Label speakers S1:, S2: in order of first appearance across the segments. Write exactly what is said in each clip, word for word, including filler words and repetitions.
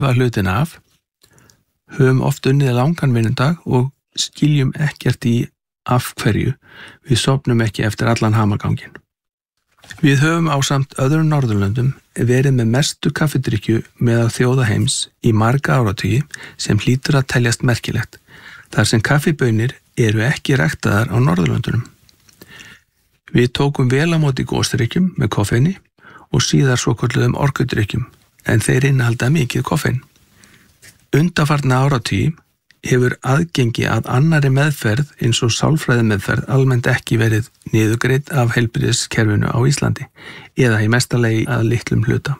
S1: var hlutin af, höfum oft unnið langan vinnudag og skiljum ekkert í af hverju við sofnum ekki eftir allan hamagangin. Við höfum ásamt öðrum Norðurlöndum verið með mestu kaffidrykkju meðal þjóða heims í marga áratugi sem hlýtur að teljast merkilegt, þar sem kaffibaunir eru ekki ræktaðar á Norðurlöndunum. Við tókum vel á móti gosdrykkjum með koffeini og síðar svokölluðum orkudrykkjum, en þeir innihalda mikið koffein. Undanfarna áratugi hefur aðgengi að annarri meðferð eins og sálfræði meðferð almennt ekki verið niðurgreidd af heilbrigðiskerfinu á Íslandi eða í mestalegi að litlum hluta.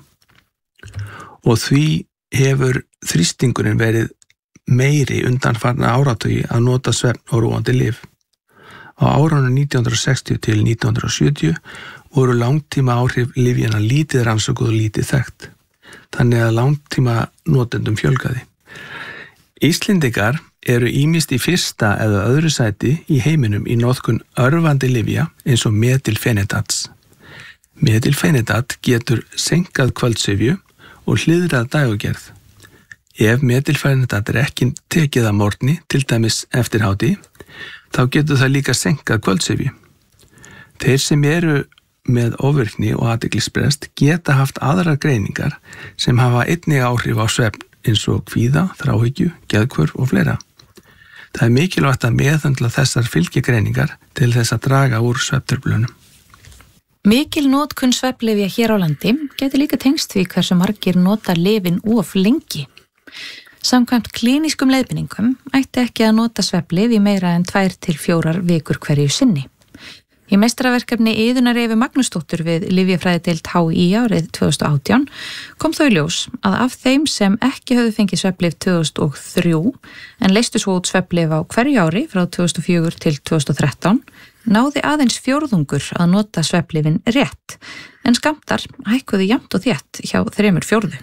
S1: Og því hefur þrýstingurinn verið meiri undanfarna áratugi að nota svefn og róandi lyf. Á árunum nítján hundruð sextíu til nítján hundruð sjötíu voru langtíma áhrif lyfjanna lítið rannsökuð og lítið þekkt, þannig að langtíma notendum fjölgaði. Íslendingar eru ýmist í fyrsta eða öðru sæti í heiminum í notkun örvandi lyfja eins og metilfenidatt. Metilfenidatt getur seinkað kvöldsifju og hliðrað dægugerð. Ef metilfenidatt er ekki tekið að morgni, til dæmis eftir hádegi, þá getur það líka seinkað kvöldsifju. Þeir sem eru með ofvirkni og athyglisbrest geta haft aðrar greiningar sem hafa einnig áhrif á svefn eins og kvíða, þráhyggju, geðhvörf og fleira. Það er mikilvægt að meðhöndla þessar fylgigreiningar til þess að draga úr svefntruflunum.
S2: Mikil notkun svefnlyfja hér á landi geti líka tengst því hversu margir nota lyfin of lengi. Samkvæmt klínískum leiðbeiningum ætti ekki að nota svefnlyf í meira en tvær til fjórar vikur hverju sinni. Í meistaraverkefni Iðunnar Evu Magnúsdóttur við lyfjafræðideild H í árið tvö þúsund og átján kom þó í ljós að af þeim sem ekki höfðu fengið svefnlyf tvö þúsund og þrjú en leystu svo út svefnlyf á hverju ári frá tvö þúsund og fjögur til tvö þúsund og þrettán náði aðeins fjórðungur að nota svefnlyfin rétt, en skammtar hækkuðu jafnt og þétt hjá þremur fjórðu.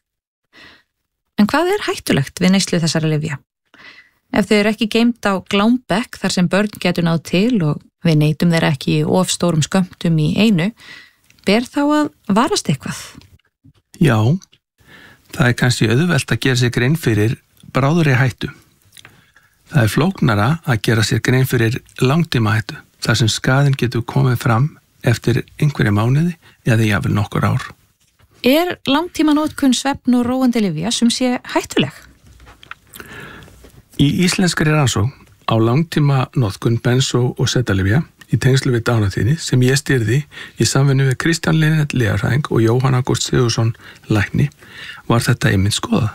S2: En hvað er hættulegt við neyslu þessara lyfja? Ef þau eru ekki geymt á glámbekk þar sem börn getur náð til og við neytum þeir ekki í of stórum skömmtum í einu, ber þá að varast eitthvað?
S1: Já, það er kannski auðvelt að gera sér grein fyrir bráðri hættu. Það er flóknara að gera sér grein fyrir langtíma hættu, þar sem skaðinn getur komið fram eftir einhverja mánuði eða jafnvel nokkur ár.
S2: Er langtíma notkun svefn og róandi lyfja sem sé hættuleg?
S1: Í íslenskri rannsókn á langtíma notkun bensó- og setalyfja í tengslu við dánartíðni sem ég stýrði í samvinnu við Kristján Linnet lyfjafræðing og Jóhann Ágúst Sigurðsson lækni var þetta einmitt skoðað.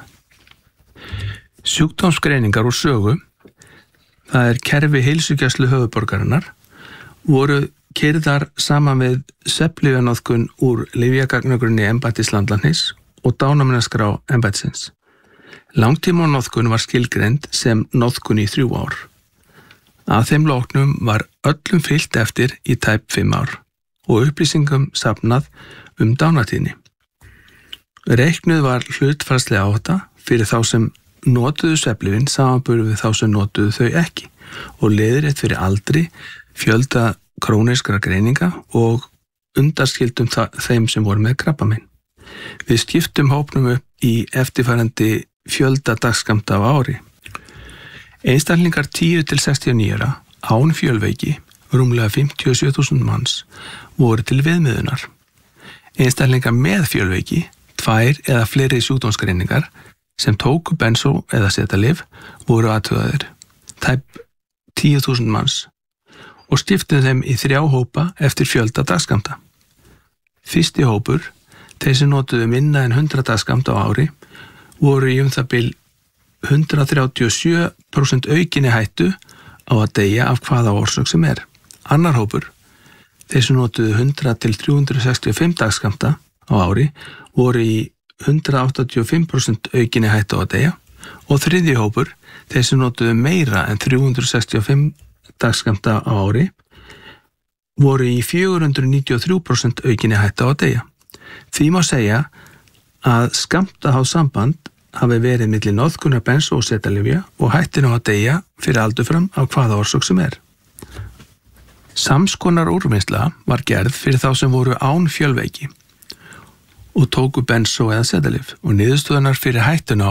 S1: Sjúkdómsgreiningar úr sögu, það er kerfi heilsugæslu höfuðborgarinnar, voru keyrðar saman við svefnlyfjanotkun úr lyfjagagnagrunni embættis landlæknis og dánarmeinaskrá embættisins. Langtíma notkun var skilgreind sem notkun í þrjú ár. Að þeim loknum var öllum fylgt eftir í tæp fimm ár og upplýsingum safnað um dánartíðni. Reiknuð var hlutfallslega áhætta fyrir þá sem notuðu svefnlyfin samanburð við þá sem notuðu þau ekki og leiðrétt fyrir aldri, fjölda krónískra greininga og undanskildum þeim sem voru með krabbamein. Við skiptum hópnum upp í eftirfarandi fjölda dagskammta á ári. Einstaklingar tíu til sextíu og níu ára án fjölveiki, rúmlega fimmtíu og sjö þúsund manns, voru til viðmiðunar. Einstaklingar með fjölveiki, tvær eða fleiri sjúkdómsgreiningar sem tóku bensó eða setalyf voru athugaðir, tæp tíu þúsund manns, og skiptum þeim í þrjá hópa eftir fjölda dagskammta. Fyrsti hópur, þeir sem notuðu minna en hundrað dagskammta á ári, voru í um það bil hundrað þrjátíu og sjö prósent aukinni hættu á að deyja af hvaða orsök sem er. Annar hópur, þeir sem notuðu hundrað til þrjú hundruð sextíu og fimm dagskammta á ári, voru í hundrað áttatíu og fimm prósent aukinni hættu á að deyja, og þriðji hópur, þeir sem notuðu meira en þrjú hundruð sextíu og fimm dagskammta á ári, voru í fjögur hundruð níutíu og þrjú prósent aukinni hættu á að deyja. Því má segja að skammtaháð samband hafi verið milli notkun bensó- og setalyfja og hættin á að deyja fyrir aldurfram á hvaða orsök sem er. Samskonar úrvinnsla var gerð fyrir þá sem voru án fjölveiki og tóku bensó eða sedalyf og niðurstöðunar fyrir hættuna